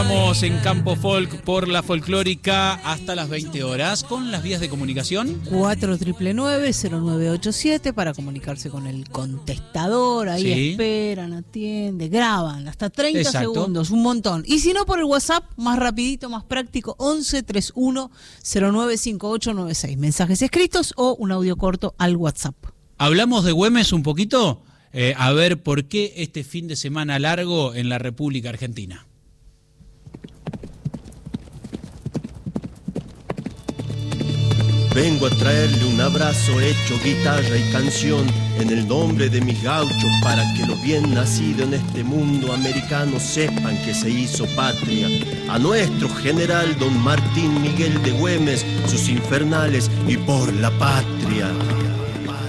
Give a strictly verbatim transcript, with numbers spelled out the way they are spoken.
Estamos en Campo Folk por la Folclórica hasta las veinte horas con las vías de comunicación. cuatro nueve nueve cero nueve ocho siete para comunicarse con el contestador. Ahí Sí. esperan, atienden, graban hasta treinta Exacto. segundos, un montón. Y si no, por el WhatsApp, más rapidito, más práctico, once treinta y uno cero nueve cinco ocho nueve seis. Mensajes escritos o un audio corto al WhatsApp. Hablamos de Güemes un poquito, eh, a ver por qué este fin de semana largo en la República Argentina. Vengo a traerle un abrazo hecho guitarra y canción en el nombre de mis gauchos para que los bien nacidos en este mundo americano sepan que se hizo patria. A nuestro general don Martín Miguel de Güemes, sus infernales y por la patria.